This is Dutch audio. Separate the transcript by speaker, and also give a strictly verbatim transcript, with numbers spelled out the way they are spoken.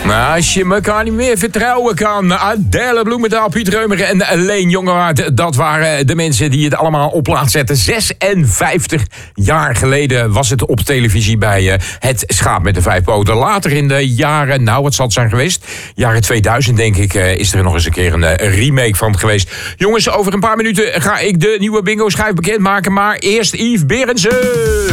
Speaker 1: Nou, als je elkaar niet meer vertrouwen kan. Adele Bloemendaal, Piet Reumer en Leen Jongewaard. Dat waren de mensen die het allemaal op plaats zetten. zesenvijftig jaar geleden was het op televisie bij uh, Het Schaap met de Vijf Poten. Later in de jaren, nou wat zal het zijn geweest? Jaren tweeduizend denk ik, uh, is er nog eens een keer een uh, remake van geweest. Jongens, over een paar minuten ga ik de nieuwe bingo schijf bekendmaken. Maar eerst Yves Berendsen.